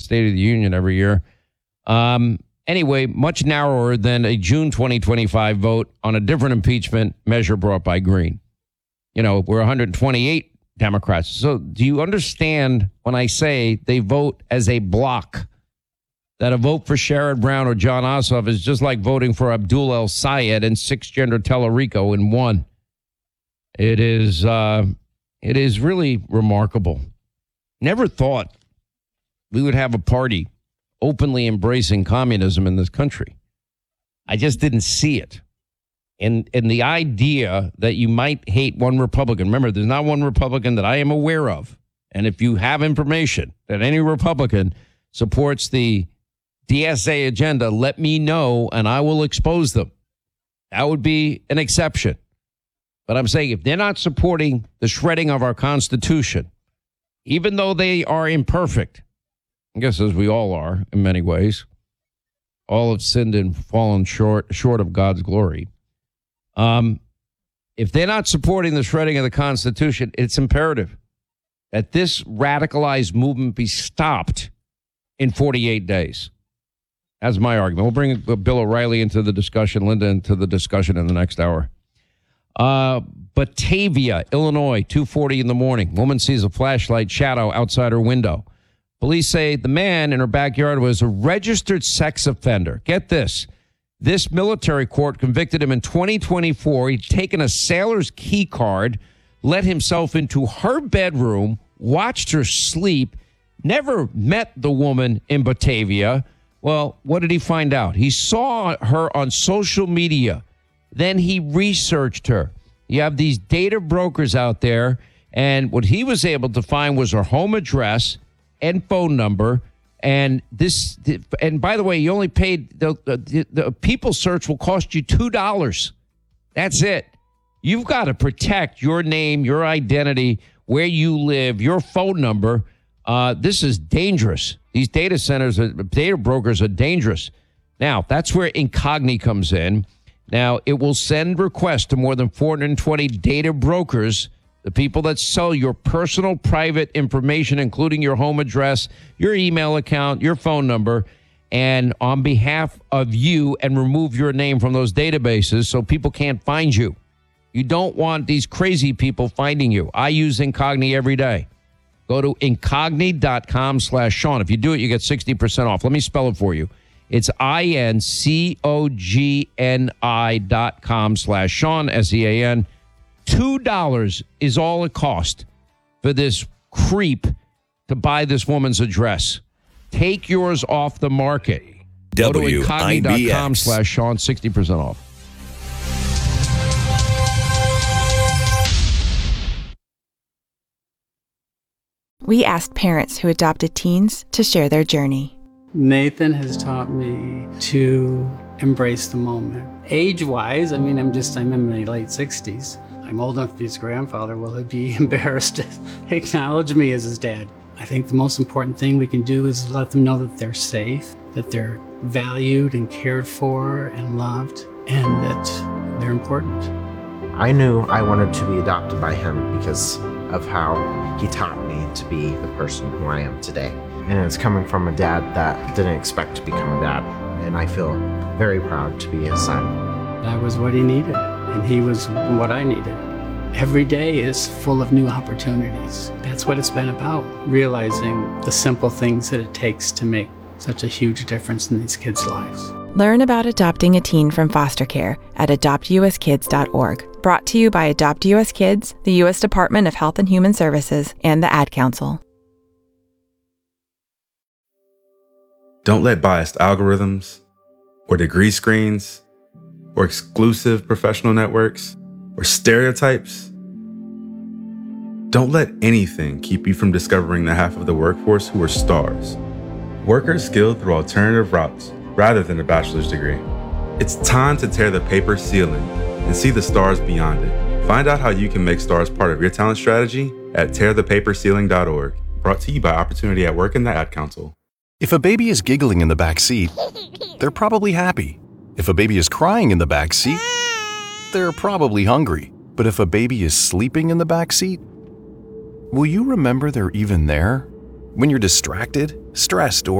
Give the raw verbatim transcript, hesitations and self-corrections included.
State of the Union every year. Um, anyway, much narrower than a June twenty twenty-five vote on a different impeachment measure brought by Green. You know, we're one hundred twenty-eight Democrats. So do you understand when I say they vote as a block, that a vote for Sherrod Brown or Jon Ossoff is just like voting for Abdul El Sayed and six-gender Tellerico in one? It is, uh, it is really remarkable. Never thought we would have a party openly embracing communism in this country. I just didn't see it. And and the idea that you might hate one Republican. Remember, there's not one Republican that I am aware of. And if you have information that any Republican supports the D S A agenda, let me know and I will expose them. That would be an exception. But I'm saying if they're not supporting the shredding of our Constitution, even though they are imperfect, I guess as we all are in many ways, all have sinned and fallen short short of God's glory. Um, if they're not supporting the shredding of the Constitution, it's imperative that this radicalized movement be stopped in forty-eight days. That's my argument. We'll bring Bill O'Reilly into the discussion, Linda into the discussion in the next hour. Uh, Batavia, Illinois, two forty in the morning. Woman sees a flashlight shadow outside her window. Police say the man in her backyard was a registered sex offender. Get this. This military court convicted him in twenty twenty-four. He'd taken a sailor's key card, let himself into her bedroom, watched her sleep, never met the woman in Batavia. Well, what did he find out? He saw her on social media. Then he researched her. You have these data brokers out there, and what he was able to find was her home address and phone number. And this, and by the way, you only paid the, the, the people search will cost you two dollars. That's it. You've got to protect your name, your identity, where you live, your phone number. Uh, this is dangerous. These data centers, data brokers are dangerous. Now, that's where Incogni comes in. Now, it will send requests to more than four hundred twenty data brokers, the people that sell your personal private information, including your home address, your email account, your phone number, and on behalf of you, and remove your name from those databases so people can't find you. You don't want these crazy people finding you. I use Incogni every day. Go to incogni.com slash Sean. If you do it, you get sixty percent off. Let me spell it for you. It's I-N-C-O-G-N-I dot com slash Sean, S E A N. two dollars is all it cost for this creep to buy this woman's address. Take yours off the market. Go to incogni.com slash Sean, sixty percent off. We asked parents who adopted teens to share their journey. Nathan has taught me to embrace the moment. Age-wise, I mean, I'm just, I'm in my late sixties. I'm old enough to be his grandfather. Will he be embarrassed to acknowledge me as his dad? I think the most important thing we can do is let them know that they're safe, that they're valued and cared for and loved, and that they're important. I knew I wanted to be adopted by him because of how he taught me to be the person who I am today. And it's coming from a dad that didn't expect to become a dad. And I feel very proud to be his son. I was what he needed, and he was what I needed. Every day is full of new opportunities. That's what it's been about, realizing the simple things that it takes to make such a huge difference in these kids' lives. Learn about adopting a teen from foster care at adopt u s kids dot org. Brought to you by Adopt U S Kids, the U S Department of Health and Human Services, and the Ad Council. Don't let biased algorithms, or degree screens, or exclusive professional networks, or stereotypes. Don't let anything keep you from discovering the half of the workforce who are stars. Workers skilled through alternative routes rather than a bachelor's degree. It's time to tear the paper ceiling and see the stars beyond it. Find out how you can make stars part of your talent strategy at tear the paper ceiling dot org. Brought to you by Opportunity at Work and the Ad Council. If a baby is giggling in the back seat, they're probably happy. If a baby is crying in the back seat, they're probably hungry. But if a baby is sleeping in the back seat, will you remember they're even there? When you're distracted, stressed, or